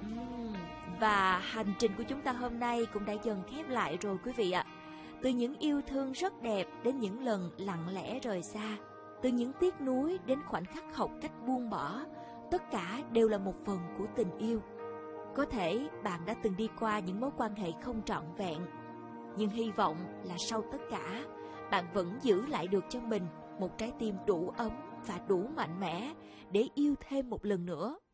Và hành trình của chúng ta hôm nay cũng đã dần khép lại rồi quý vị ạ. Từ những yêu thương rất đẹp đến những lần lặng lẽ rời xa, từ những tiếc nuối đến khoảnh khắc học cách buông bỏ, tất cả đều là một phần của tình yêu. Có thể bạn đã từng đi qua những mối quan hệ không trọn vẹn, nhưng hy vọng là sau tất cả, bạn vẫn giữ lại được cho mình một trái tim đủ ấm và đủ mạnh mẽ để yêu thêm một lần nữa.